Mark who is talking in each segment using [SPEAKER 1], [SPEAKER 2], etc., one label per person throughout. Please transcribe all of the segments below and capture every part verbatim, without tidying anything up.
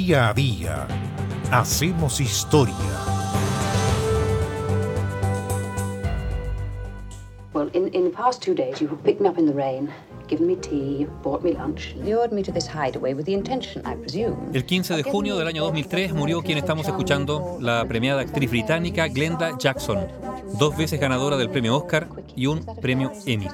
[SPEAKER 1] Día a día hacemos historia.
[SPEAKER 2] Well, in, in the past two days you have picked me up in the rain, given me tea, bought me lunch, lured me to this hideaway with the intention, I presume.
[SPEAKER 3] El quince de junio del año dos mil tres murió quien estamos escuchando, la premiada actriz británica Glenda Jackson, dos veces ganadora del premio Oscar y un premio Emmy.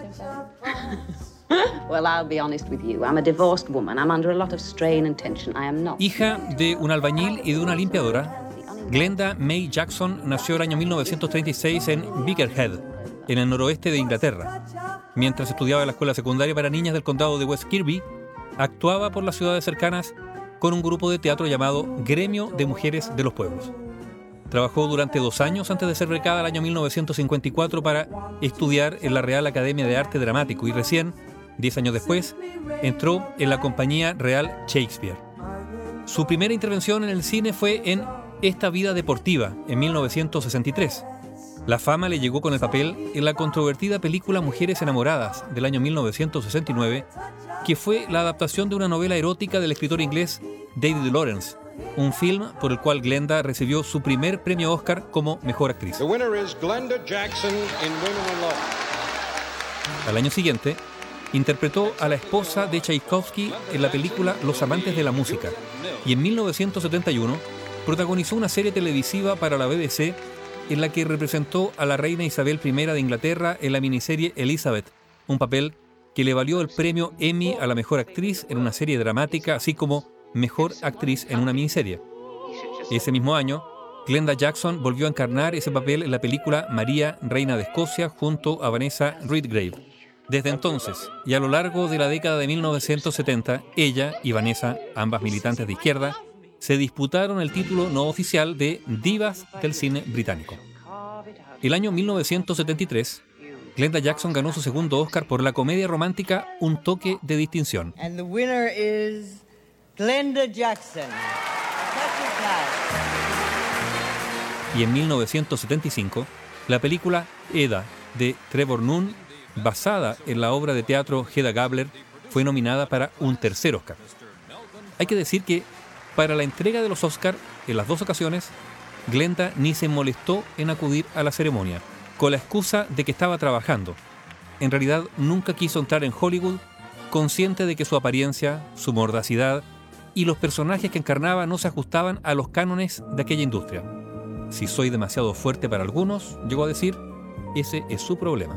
[SPEAKER 2] Well, I'll be honest with you. I'm a divorced woman. I'm under a lot of strain and tension. I am not.
[SPEAKER 3] Hija de un albañil y de una limpiadora, Glenda May Jackson nació el año mil novecientos treinta y seis en Birkenhead, en el noroeste de Inglaterra. Mientras estudiaba en la escuela secundaria para niñas del condado de West Kirby, actuaba por las ciudades cercanas con un grupo de teatro llamado Gremio de Mujeres de los Pueblos. Trabajó durante dos años antes de ser becada el año mil novecientos cincuenta y cuatro para estudiar en la Real Academia de Arte Dramático y recién, diez años después, entró en la Compañía Real Shakespeare. Su primera intervención en el cine fue en Esta vida deportiva, en mil novecientos sesenta y tres. La fama le llegó con el papel en la controvertida película Mujeres enamoradas, del año mil novecientos sesenta y nueve, que fue la adaptación de una novela erótica del escritor inglés David Lawrence, un film por el cual Glenda recibió su primer premio Oscar como mejor actriz.
[SPEAKER 4] The winner is Glenda Jackson in Women Alone.
[SPEAKER 3] Al año siguiente, interpretó a la esposa de Tchaikovsky en la película Los amantes de la música y en mil novecientos setenta y uno protagonizó una serie televisiva para la B B C en la que representó a la reina Isabel primera de Inglaterra en la miniserie Elizabeth, un papel que le valió el premio Emmy a la mejor actriz en una serie dramática, así como mejor actriz en una miniserie. Ese mismo año, Glenda Jackson volvió a encarnar ese papel en la película María, reina de Escocia, junto a Vanessa Redgrave. Desde entonces, y a lo largo de la década de mil novecientos setenta, ella y Vanessa, ambas militantes de izquierda, se disputaron el título no oficial de Divas del cine británico. El año mil novecientos setenta y tres, Glenda Jackson ganó su segundo Oscar por la comedia romántica Un toque de distinción.
[SPEAKER 5] And the winner is Glenda Jackson.
[SPEAKER 3] Y en mil novecientos setenta y cinco, la película Eda, de Trevor Nunn, basada en la obra de teatro Hedda Gabler, fue nominada para un tercer Oscar. Hay que decir que, para la entrega de los Oscar, en las dos ocasiones, Glenda ni se molestó en acudir a la ceremonia, con la excusa de que estaba trabajando. En realidad, nunca quiso entrar en Hollywood, consciente de que su apariencia, su mordacidad y los personajes que encarnaba no se ajustaban a los cánones de aquella industria. Si soy demasiado fuerte para algunos, llegó a decir, ese es su problema.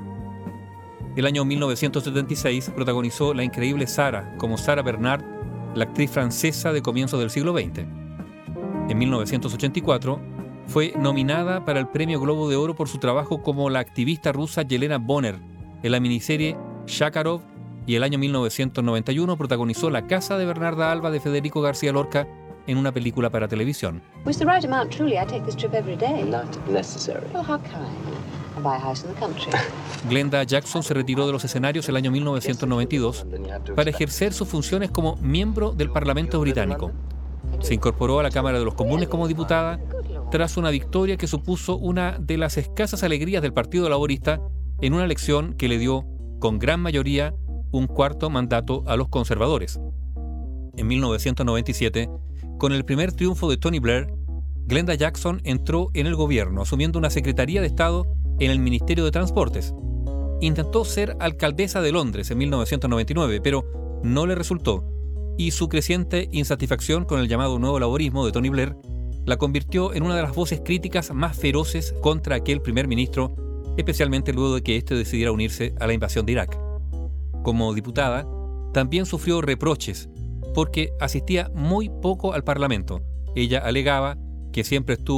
[SPEAKER 3] El año mil novecientos setenta y seis protagonizó La increíble Sarah como Sarah Bernhardt, la actriz francesa de comienzos del siglo veinte. En mil novecientos ochenta y cuatro fue nominada para el Premio Globo de Oro por su trabajo como la activista rusa Yelena Bonner en la miniserie Shakarov, y el año mil novecientos noventa y uno protagonizó La casa de Bernarda Alba de Federico García Lorca en una película para televisión.
[SPEAKER 2] Was the right amount, truly? I take this trip every day.
[SPEAKER 6] Not necessary.
[SPEAKER 2] Oh, how kind. I buy a house in the country.
[SPEAKER 3] Glenda Jackson se retiró de los escenarios el año mil novecientos noventa y dos para ejercer sus funciones como miembro del Parlamento británico. Se incorporó a la Cámara de los Comunes como diputada tras una victoria que supuso una de las escasas alegrías del Partido Laborista en una elección que le dio, con gran mayoría, un cuarto mandato a los conservadores. En mil novecientos noventa y siete, con el primer triunfo de Tony Blair, Glenda Jackson entró en el gobierno, asumiendo una Secretaría de Estado en el Ministerio de Transportes. Intentó ser alcaldesa de Londres en mil novecientos noventa y nueve, pero no le resultó, y su creciente insatisfacción con el llamado nuevo laborismo de Tony Blair la convirtió en una de las voces críticas más feroces contra aquel primer ministro, especialmente luego de que éste decidiera unirse a la invasión de Irak. Como diputada, también sufrió reproches porque asistía muy poco al Parlamento. Ella alegaba que siempre estuvo